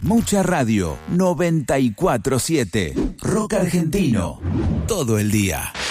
Mucha radio 94.7. Rock argentino. Todo el día.